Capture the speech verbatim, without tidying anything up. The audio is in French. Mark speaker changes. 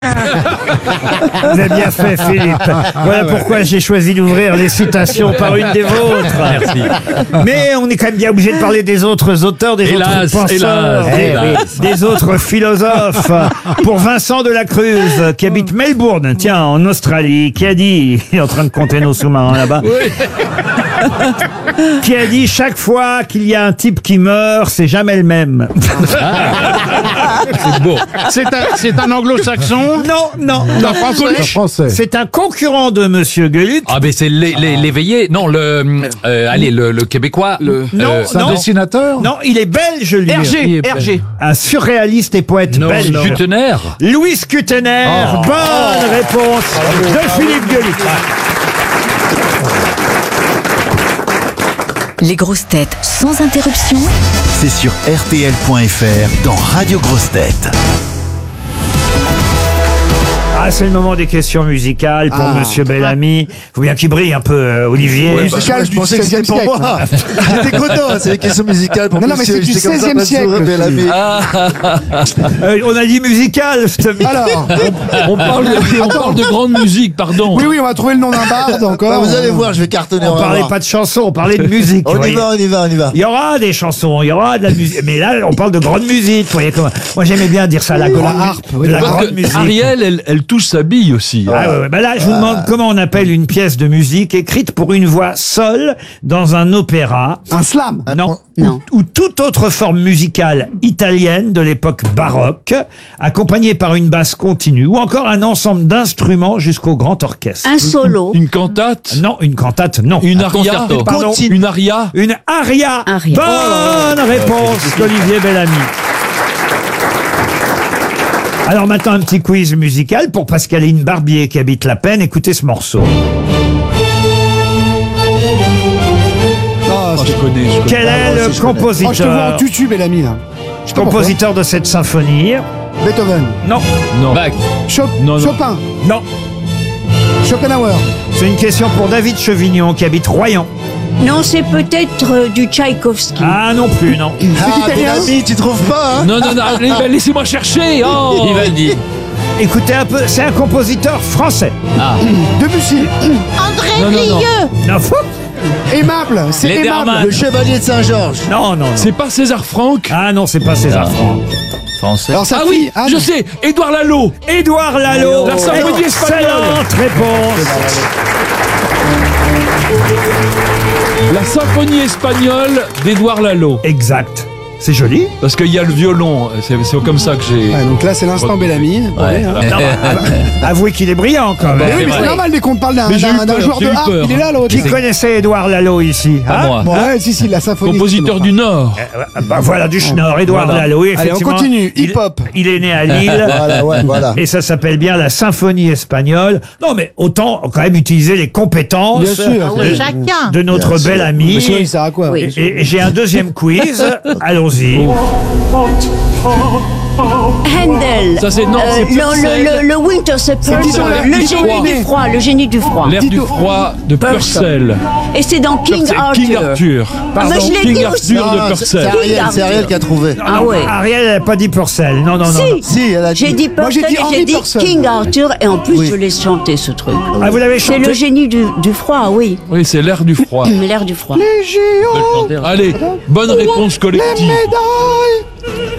Speaker 1: Vous avez bien fait, Philippe. Voilà pourquoi j'ai choisi d'ouvrir les citations par une des vôtres.
Speaker 2: Merci.
Speaker 1: Mais on est quand même bien obligé de parler des autres auteurs, des
Speaker 2: Hélas,
Speaker 1: autres penseurs,
Speaker 2: hélas,
Speaker 1: eh
Speaker 2: hélas.
Speaker 1: oui, des autres philosophes. Pour Vincent de la Cruz, qui habite Melbourne, tiens, en Australie, qui a dit, il est en train de compter nos sous-marins là-bas, qui a dit chaque fois qu'il y a un type qui meurt, c'est jamais le même.
Speaker 2: C'est beau.
Speaker 3: C'est un, c'est un anglo-saxon.
Speaker 1: Non, non,
Speaker 3: Un
Speaker 1: non.
Speaker 3: français.
Speaker 4: Français.
Speaker 1: C'est un concurrent de Monsieur Gueluc.
Speaker 2: Ah ben c'est l'é- l'é- l'éveillé. Non, le euh, allez le, le québécois. Le
Speaker 1: Non,
Speaker 4: C'est un
Speaker 1: non.
Speaker 4: dessinateur.
Speaker 1: Non, il est belge, lui.
Speaker 3: Hergé, Hergé.
Speaker 1: Un surréaliste et poète
Speaker 2: non,
Speaker 1: belge.
Speaker 2: Kutener.
Speaker 1: Louis Kutener.
Speaker 2: Oh.
Speaker 1: Bonne réponse de Philippe Gueluc.
Speaker 5: Les grosses têtes sans interruption.
Speaker 6: C'est sur R T L point F R dans Radio Grosses Têtes.
Speaker 1: Ah, c'est le moment des questions musicales pour
Speaker 4: Ah.
Speaker 1: Monsieur Bellamy. Faut bien qu'il brille un peu, euh, Olivier.
Speaker 4: Oui, musical du seizième siècle.
Speaker 7: J'étais content, c'est des questions musicales pour
Speaker 4: Non, non, mais
Speaker 7: monsieur.
Speaker 4: c'est du
Speaker 7: J'étais comme ça,
Speaker 4: seizième
Speaker 7: pas
Speaker 4: siècle,
Speaker 7: sourd, mais la
Speaker 4: Philippe.
Speaker 7: vie.
Speaker 1: Euh, on a dit musical, je te dis.
Speaker 4: Alors,
Speaker 2: On parle, de, on parle de grande musique, pardon.
Speaker 4: oui, oui, on va trouver le nom d'un barde encore.
Speaker 7: Bah, vous allez voir, je vais cartonner.
Speaker 1: On
Speaker 7: va
Speaker 1: parlait
Speaker 7: voir.
Speaker 1: pas de chansons, on parlait de musique.
Speaker 7: On
Speaker 1: vous
Speaker 7: y
Speaker 1: voyez.
Speaker 7: va, on y va, on y va.
Speaker 1: Il y aura des chansons, il y aura de la musique. Mais là, on parle de grande musique. Vous voyez comment. Moi, j'aimais bien dire ça, la
Speaker 4: Oui,
Speaker 1: grande
Speaker 4: la harpe, oui,
Speaker 1: de
Speaker 4: la
Speaker 1: la
Speaker 2: Parce
Speaker 1: grande
Speaker 2: que
Speaker 1: musique.
Speaker 2: Ariel, elle, elle touche sa bille aussi.
Speaker 1: Ah ouais, ouais. Bah là, je vous demande comment on appelle une pièce de musique écrite pour une voix seule dans un opéra.
Speaker 4: Un slam.
Speaker 1: Non.
Speaker 5: Non.
Speaker 1: Ou toute autre forme musicale italienne de l'époque baroque, accompagnée par une basse continue, ou encore un ensemble d'instruments jusqu'au grand orchestre.
Speaker 5: Un solo.
Speaker 2: Une cantate.
Speaker 1: Non, une cantate, non.
Speaker 2: Une
Speaker 1: Un
Speaker 2: aria.
Speaker 1: concerto. Pardon.
Speaker 2: Une aria.
Speaker 1: Une aria.
Speaker 5: Aria.
Speaker 1: Bonne réponse d'Olivier Bellamy. Alors maintenant, un petit quiz musical pour Pascaline Barbier qui habite La Peine. Écoutez ce morceau.
Speaker 4: Ah,
Speaker 2: Oh, je connais. Je connais.
Speaker 1: Quel est le
Speaker 4: oh, je te vois en
Speaker 1: compositeur,
Speaker 4: tutu, Bellamy, là. Je sais pas
Speaker 1: compositeur de cette symphonie?
Speaker 4: pourquoi. Beethoven.
Speaker 1: Non,
Speaker 2: Non.
Speaker 4: Chop-
Speaker 2: Non, non.
Speaker 4: Chopin.
Speaker 1: non.
Speaker 4: Schopenhauer.
Speaker 1: C'est une question pour David Chevignon qui habite Royan.
Speaker 8: Non, c'est peut-être euh, du Tchaïkovski.
Speaker 1: Ah non plus, non.
Speaker 7: Ah,
Speaker 4: italien.
Speaker 7: Bellamy, tu trouves pas, hein?
Speaker 2: Non, non, non. allez, bah, laissez-moi chercher. Oh. Vivaldi.
Speaker 1: Écoutez un peu, c'est un compositeur français.
Speaker 4: Debussy.
Speaker 8: André
Speaker 2: Non, non, non.
Speaker 8: Rieu.
Speaker 1: Non, fou.
Speaker 4: Aimable. C'est
Speaker 2: Lederman.
Speaker 4: aimable.
Speaker 7: Le chevalier de Saint-Georges.
Speaker 1: non, non. non.
Speaker 2: C'est pas César Franck.
Speaker 1: Ah non, c'est pas César Franck.
Speaker 2: Français.
Speaker 4: Alors, sa
Speaker 2: Ah
Speaker 4: fille,
Speaker 2: oui,
Speaker 4: Anne.
Speaker 2: je sais. Édouard Lalo.
Speaker 1: Édouard Lalo.
Speaker 2: La symphonie espagnole.
Speaker 1: Excellente réponse.
Speaker 2: La symphonie espagnole d'Édouard Lalo.
Speaker 1: Exact. C'est joli.
Speaker 2: Parce qu'il y a le violon. C'est c'est comme ça que j'ai.
Speaker 4: Ouais, donc là, c'est l'instant Bellamy.
Speaker 2: Ouais.
Speaker 4: hein.
Speaker 1: Non, bah, avouez qu'il est brillant quand
Speaker 4: Mais
Speaker 1: même.
Speaker 4: oui, mais
Speaker 2: c'est
Speaker 4: c'est
Speaker 2: vrai.
Speaker 4: normal dès qu'on parle d'un
Speaker 2: Mais j'ai eu
Speaker 4: d'un- d'un
Speaker 2: peur,
Speaker 4: joueur
Speaker 2: j'ai
Speaker 4: de
Speaker 2: eu
Speaker 4: harpe.
Speaker 2: peur.
Speaker 4: Il est là, l'autre.
Speaker 1: Qui connaissait Édouard Lalo ici?
Speaker 2: Pas
Speaker 1: hein
Speaker 2: moi.
Speaker 4: Ouais, si, si, la symphonie.
Speaker 2: Compositeur du Nord.
Speaker 1: Euh, bah, voilà, du Schnorr, Édouard
Speaker 2: Voilà.
Speaker 1: Lalo. Oui,
Speaker 4: Allez, on
Speaker 1: effectivement,
Speaker 4: continue.
Speaker 1: il-
Speaker 4: Hip-hop.
Speaker 1: Il, est né à Lille.
Speaker 7: Voilà, ouais, voilà.
Speaker 1: Et ça s'appelle bien la symphonie espagnole. Non, mais autant quand même utiliser les compétences
Speaker 4: Bien sûr.
Speaker 8: Ah oui, chacun.
Speaker 1: de notre
Speaker 7: Bien sûr.
Speaker 1: bel ami.
Speaker 4: Mais sinon, il sert à quoi?
Speaker 8: Oui.
Speaker 1: Et, et j'ai un deuxième quiz. Allons-y.
Speaker 8: Handel.
Speaker 2: Ça, c'est- non,
Speaker 8: Euh,
Speaker 2: c'est
Speaker 8: le,
Speaker 2: Purcell.
Speaker 8: le, le, le Winter Sepulchre.
Speaker 4: Dites-le,
Speaker 8: Le
Speaker 4: dites-le.
Speaker 8: génie du froid. Le génie du froid.
Speaker 2: L'air du
Speaker 4: Tito.
Speaker 2: froid de Purcell.
Speaker 8: Et c'est dans King
Speaker 2: C'est
Speaker 8: Arthur.
Speaker 2: King Arthur.
Speaker 8: Ah, mais je l'ai
Speaker 2: King
Speaker 8: dit aussi.
Speaker 2: Arthur de
Speaker 7: Non, c'est c'est
Speaker 2: Purcell.
Speaker 7: Ariel, c'est Ariel qui a trouvé.
Speaker 8: Ah
Speaker 1: Non,
Speaker 8: ouais.
Speaker 1: Ariel n'a pas dit Purcell. Non, non, non. non.
Speaker 8: Si.
Speaker 7: Si, elle a dit.
Speaker 8: J'ai dit
Speaker 4: Moi, j'ai
Speaker 8: Purcell
Speaker 4: dit
Speaker 8: et
Speaker 4: Henry
Speaker 8: j'ai dit
Speaker 4: Purcell.
Speaker 8: King Arthur et en plus
Speaker 7: Oui.
Speaker 8: je laisse chanter ce truc.
Speaker 1: Ah, vous l'avez
Speaker 8: C'est
Speaker 1: chanté.
Speaker 8: le génie du, du froid, oui.
Speaker 2: Oui, c'est l'air du froid.
Speaker 8: L'air du froid.
Speaker 4: Les géants.
Speaker 2: Allez, bonne réponse collective.
Speaker 4: Les médailles.